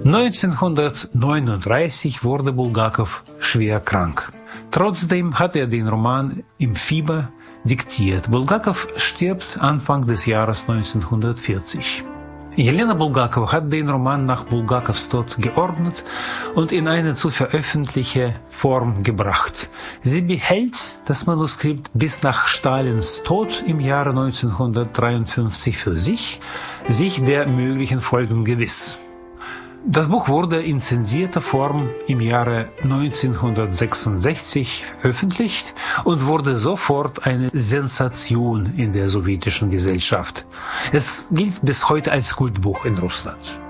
1939 wurde Bulgakow schwer krank. Trotzdem hat er den Roman im Fieber diktiert. Bulgakow stirbt Anfang des Jahres 1940. Jelena Bulgakowa hat den Roman nach Bulgakows Tod geordnet und in eine zu veröffentliche Form gebracht. Sie behält das Manuskript bis nach Stalins Tod im Jahre 1953 für sich der möglichen Folgen gewiss. Das Buch wurde in zensierter Form im Jahre 1966 veröffentlicht und wurde sofort eine Sensation in der sowjetischen Gesellschaft. Es gilt bis heute als Kultbuch in Russland.